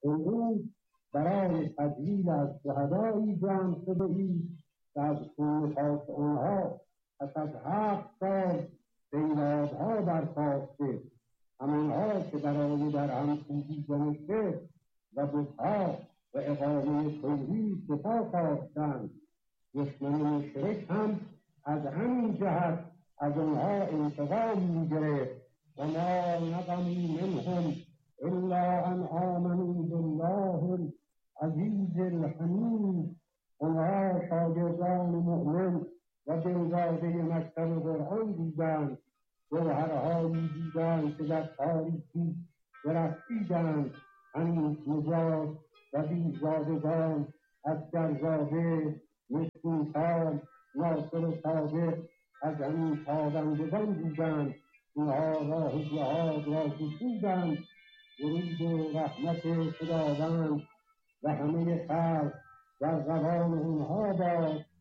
امروز برای تجلیل از شهدایی جمع شده اید که از خون خاک آنها پس از 7 سال بیدادها برخاسته، همانها که برای در هم کوبیدن شرک و بتها و اقامه توحید سپاه خواستند. دشمن مشرک هم از همین جهت از آنها انتقام می‌گرفت و ما نقموا منهم الا ان آمنوا بالله العزیز الحمید. آنها شاگردان مؤمن و دلداده مکتب قرآن بودند، جوهرهایی بودند که در تاریکی درخشیدند، همین نجات و بیزادگان، اسکرزاده، مسکین‌خان، ناصر صادق از همین تابندگان بودند. اینها راه جهاد را گشودند. درود و رحمت خداوند و همه خلق در زبان اونها باد.